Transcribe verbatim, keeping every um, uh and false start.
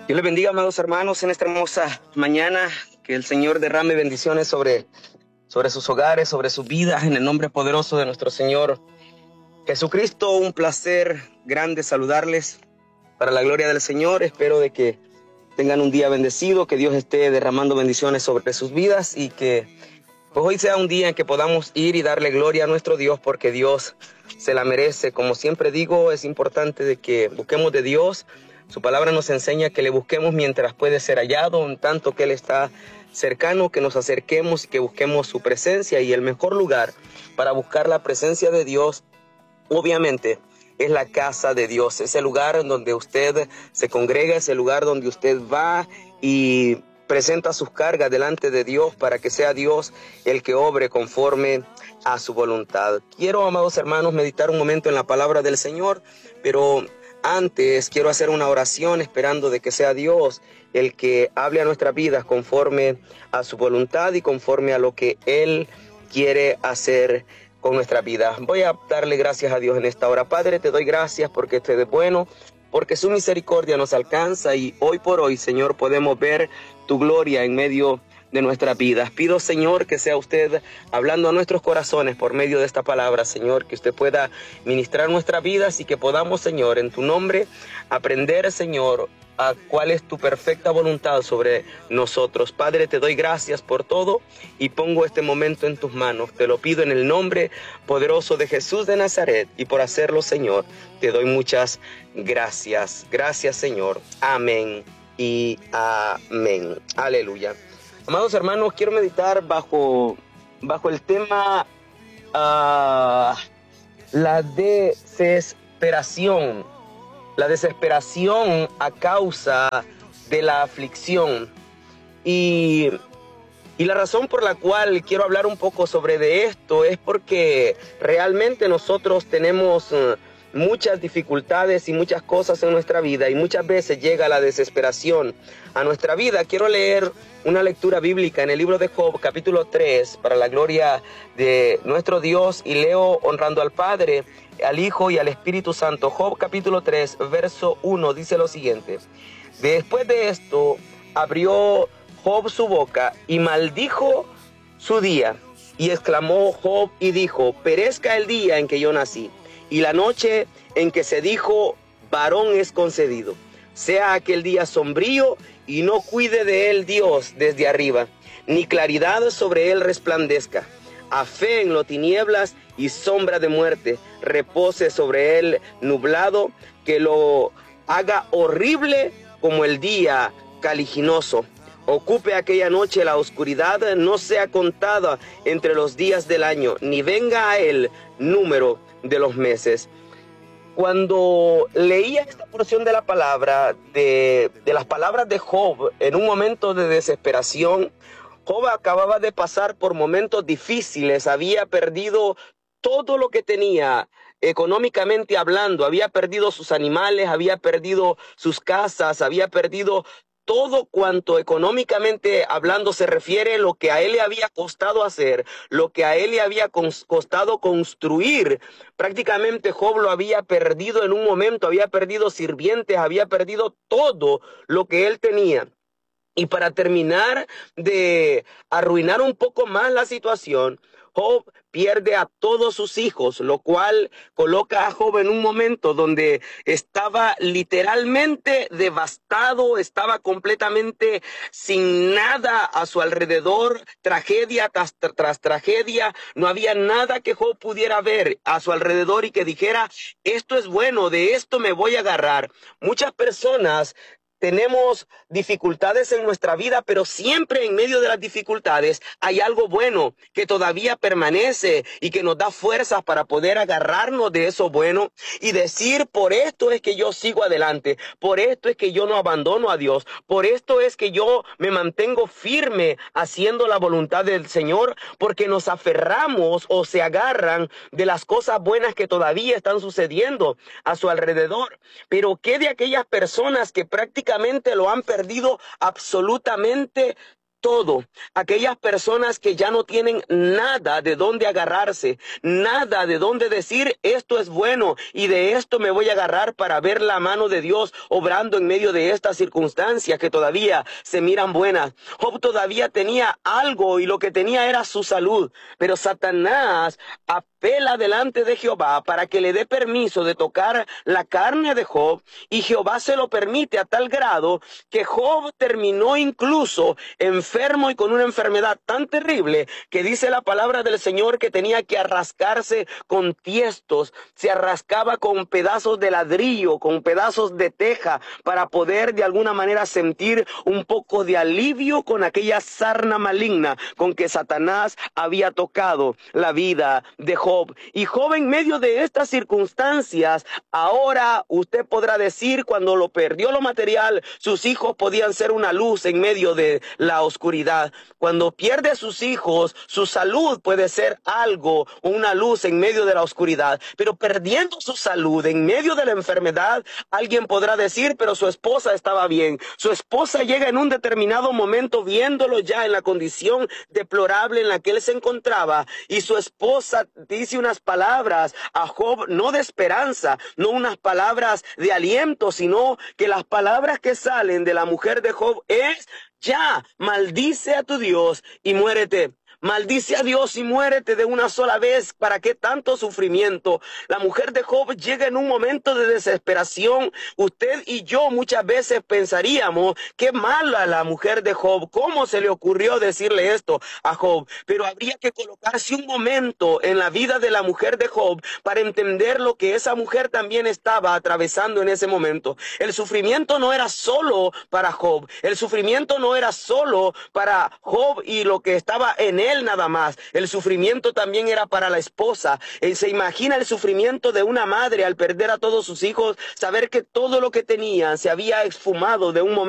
Dios les bendiga, amados hermanos, en esta hermosa mañana. Que el Señor derrame bendiciones sobre, sobre sus hogares, sobre sus vidas, en el nombre poderoso de nuestro Señor Jesucristo. Un placer grande saludarles para la gloria del Señor. Espero de que tengan un día bendecido, que Dios esté derramando bendiciones sobre sus vidas y que pues, hoy sea un día en que podamos ir y darle gloria a nuestro Dios, porque Dios se la merece. Como siempre digo, es importante de que busquemos de Dios. Su palabra nos enseña que le busquemos mientras puede ser hallado, en tanto que Él está cercano, que nos acerquemos y que busquemos su presencia. Y el mejor lugar para buscar la presencia de Dios, obviamente, es la casa de Dios. Es el lugar en donde usted se congrega, es el lugar donde usted va y presenta sus cargas delante de Dios para que sea Dios el que obre conforme a su voluntad. Quiero, amados hermanos, meditar un momento en la palabra del Señor, pero antes quiero hacer una oración esperando de que sea Dios el que hable a nuestras vidas conforme a su voluntad y conforme a lo que Él quiere hacer con nuestra vida. Voy a darle gracias a Dios en esta hora. Padre, te doy gracias porque usted es bueno, porque su misericordia nos alcanza y hoy por hoy, Señor, podemos ver tu gloria en medio de nuestras vidas. Pido, Señor, que sea usted hablando a nuestros corazones por medio de esta palabra, Señor, que usted pueda ministrar nuestras vidas y que podamos, Señor, en tu nombre, aprender, Señor, a cuál es tu perfecta voluntad sobre nosotros. Padre, te doy gracias por todo y pongo este momento en tus manos. Te lo pido en el nombre poderoso de Jesús de Nazaret, y por hacerlo, Señor, te doy muchas gracias. Gracias, Señor. Amén y amén. Aleluya. Amados hermanos, quiero meditar bajo, bajo el tema uh, la desesperación. La desesperación a causa de la aflicción. Y, y la razón por la cual quiero hablar un poco sobre de esto es porque realmente nosotros tenemos uh, muchas dificultades y muchas cosas en nuestra vida, y muchas veces llega la desesperación a nuestra vida. Quiero leer una lectura bíblica en el libro de Job, capítulo tres, para la gloria de nuestro Dios, y leo honrando al Padre, al Hijo y al Espíritu Santo. Job capítulo tres, verso uno, dice lo siguiente: después de esto abrió Job su boca y maldijo su día, y exclamó Job y dijo: perezca el día en que yo nací, y la noche en que se dijo varón es concedido. Sea aquel día sombrío y no cuide de él Dios desde arriba, ni claridad sobre él resplandezca. A fe en lo tinieblas y sombra de muerte, repose sobre él nublado, que lo haga horrible como el día caliginoso. Ocupe aquella noche la oscuridad, no sea contada entre los días del año, ni venga a él número de los meses. Cuando leía esta porción de la palabra, de, de las palabras de Job, en un momento de desesperación, Job acababa de pasar por momentos difíciles, había perdido todo lo que tenía económicamente hablando, había perdido sus animales, había perdido sus casas, había perdido todo cuanto económicamente hablando se refiere, lo que a él le había costado hacer, lo que a él le había costado construir. Prácticamente Job lo había perdido en un momento, había perdido sirvientes, había perdido todo lo que él tenía. Y para terminar de arruinar un poco más la situación, Job pierde a todos sus hijos, lo cual coloca a Job en un momento donde estaba literalmente devastado, estaba completamente sin nada a su alrededor, tragedia tras, tras tragedia. No había nada que Job pudiera ver a su alrededor y que dijera: esto es bueno, de esto me voy a agarrar. Muchas personas tenemos dificultades en nuestra vida, pero siempre en medio de las dificultades hay algo bueno que todavía permanece y que nos da fuerzas para poder agarrarnos de eso bueno y decir: por esto es que yo sigo adelante, por esto es que yo no abandono a Dios, por esto es que yo me mantengo firme haciendo la voluntad del Señor, porque nos aferramos o se agarran de las cosas buenas que todavía están sucediendo a su alrededor. Pero ¿qué de aquellas personas que prácticamente lo han perdido absolutamente todo. Aquellas personas que ya no tienen nada de dónde agarrarse, nada de dónde decir esto es bueno y de esto me voy a agarrar para ver la mano de Dios obrando en medio de estas circunstancias que todavía se miran buenas. Job todavía tenía algo y lo que tenía era su salud, pero Satanás apela delante de Jehová para que le dé permiso de tocar la carne de Job, y Jehová se lo permite a tal grado que Job terminó incluso enfermo y con una enfermedad tan terrible que dice la palabra del Señor que tenía que arrascarse con tiestos, se arrascaba con pedazos de ladrillo, con pedazos de teja para poder de alguna manera sentir un poco de alivio con aquella sarna maligna con que Satanás había tocado la vida de Job. Y Job, en medio de estas circunstancias, ahora usted podrá decir, cuando lo perdió lo material, sus hijos podían ser una luz en medio de la oscuridad. Cuando pierde a sus hijos, su salud puede ser algo, una luz en medio de la oscuridad. Pero perdiendo su salud en medio de la enfermedad, alguien podrá decir, pero su esposa estaba bien. Su esposa llega en un determinado momento viéndolo ya en la condición deplorable en la que él se encontraba, y su esposa dice unas palabras a Job, no de esperanza, no unas palabras de aliento, sino que las palabras que salen de la mujer de Job es: ya, maldice a tu Dios y muérete. Maldice a Dios y muérete de una sola vez. ¿Para qué tanto sufrimiento? La mujer de Job llega en un momento de desesperación. Usted y yo muchas veces pensaríamos, qué mala la mujer de Job. ¿Cómo se le ocurrió decirle esto a Job? Pero habría que colocarse un momento en la vida de la mujer de Job para entender lo que esa mujer también estaba atravesando en ese momento. El sufrimiento no era solo para Job. El sufrimiento no era solo para Job y lo que estaba en él nada más. El sufrimiento también era para la esposa. Él se imagina el sufrimiento de una madre al perder a todos sus hijos, saber que todo lo que tenían se había esfumado de un momento